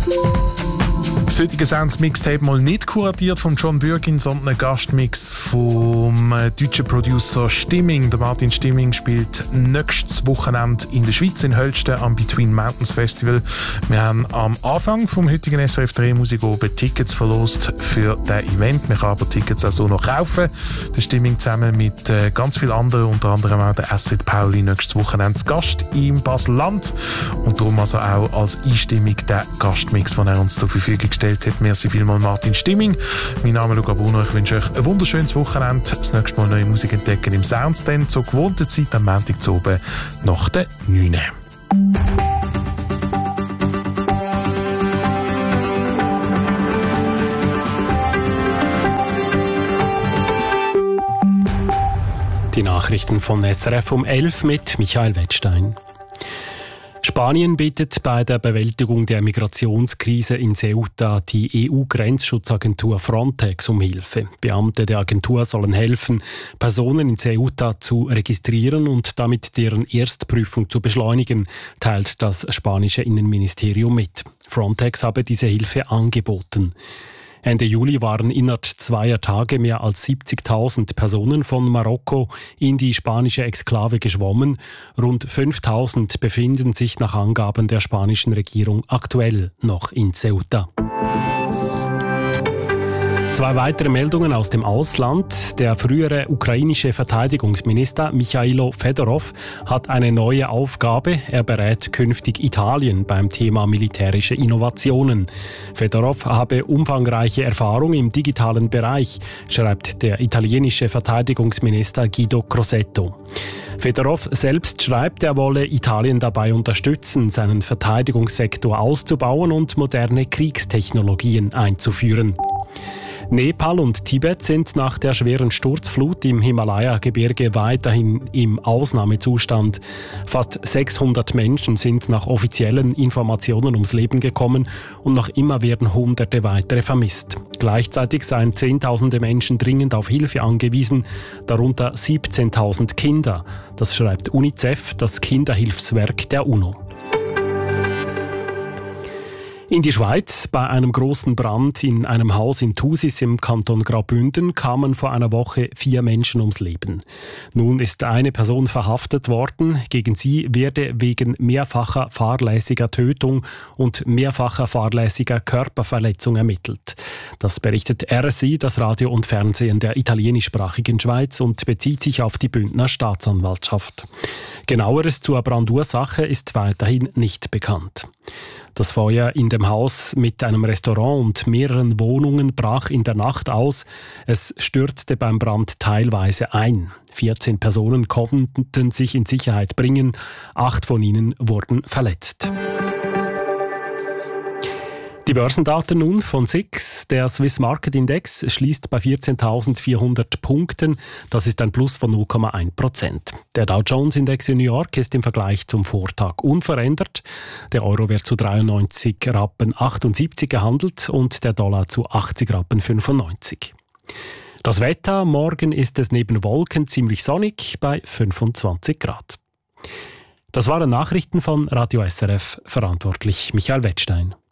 Das heutige Sounds-Mixtape mal nicht kuratiert von John Bürgin, sondern ein Gastmix vom deutschen Producer Stimming. Der Martin Stimming spielt nächstes Wochenende in der Schweiz in Hölsten am Between Mountains Festival. Wir haben am Anfang vom heutigen SRF 3 Musik oben Tickets verlost für das Event. Man kann aber Tickets auch so noch kaufen. Der Stimming zusammen mit ganz vielen anderen, unter anderem auch der Acid Pauli, nächstes Wochenende Gast im Basel-Land. Und darum also auch als Einstimmung der Gastmix, den er uns zur Verfügung gestellt hat. Merci vielmals Martin Stimming. Mein Name ist Luca Bruno. Ich wünsche euch ein wunderschönes Wochenende. Das nächste Mal neue Musik entdecken im Sounds, dann zur gewohnten Zeit am Montag zu oben nach der 9. Die Nachrichten von SRF um 11 mit Michael Wettstein. Spanien bittet bei der Bewältigung der Migrationskrise in Ceuta die EU-Grenzschutzagentur Frontex um Hilfe. Beamte der Agentur sollen helfen, Personen in Ceuta zu registrieren und damit deren Erstprüfung zu beschleunigen, teilt das spanische Innenministerium mit. Frontex habe diese Hilfe angeboten. Ende Juli waren innerhalb 2 Tage mehr als 70.000 Personen von Marokko in die spanische Exklave geschwommen. Rund 5.000 befinden sich nach Angaben der spanischen Regierung aktuell noch in Ceuta. 2 weitere Meldungen aus dem Ausland. Der frühere ukrainische Verteidigungsminister Michailo Fedorov hat eine neue Aufgabe. Er berät künftig Italien beim Thema militärische Innovationen. Fedorov habe umfangreiche Erfahrung im digitalen Bereich, schreibt der italienische Verteidigungsminister Guido Crosetto. Fedorov selbst schreibt, er wolle Italien dabei unterstützen, seinen Verteidigungssektor auszubauen und moderne Kriegstechnologien einzuführen. Nepal und Tibet sind nach der schweren Sturzflut im Himalaya-Gebirge weiterhin im Ausnahmezustand. Fast 600 Menschen sind nach offiziellen Informationen ums Leben gekommen und noch immer werden Hunderte weitere vermisst. Gleichzeitig seien Zehntausende Menschen dringend auf Hilfe angewiesen, darunter 17.000 Kinder. Das schreibt UNICEF, das Kinderhilfswerk der UNO. In die Schweiz. Bei einem großen Brand in einem Haus in Thusis im Kanton Graubünden kamen vor einer Woche 4 Menschen ums Leben. Nun ist eine Person verhaftet worden. Gegen sie werde wegen mehrfacher fahrlässiger Tötung und mehrfacher fahrlässiger Körperverletzung ermittelt. Das berichtet RSI, das Radio und Fernsehen der italienischsprachigen Schweiz, und bezieht sich auf die Bündner Staatsanwaltschaft. Genaueres zur Brandursache ist weiterhin nicht bekannt. Das Feuer in dem Haus mit einem Restaurant und mehreren Wohnungen brach in der Nacht aus. Es stürzte beim Brand teilweise ein. 14 Personen konnten sich in Sicherheit bringen. 8 von ihnen wurden verletzt. Die Börsendaten nun von SIX. Der Swiss Market Index schließt bei 14.400 Punkten. Das ist ein Plus von 0,1%. Der Dow Jones Index in New York ist im Vergleich zum Vortag unverändert. Der Euro wird zu 93,78 Rappen gehandelt und der Dollar zu 80,95 Rappen. Das Wetter: morgen ist es neben Wolken ziemlich sonnig bei 25 Grad. Das waren Nachrichten von Radio SRF, verantwortlich Michael Wettstein.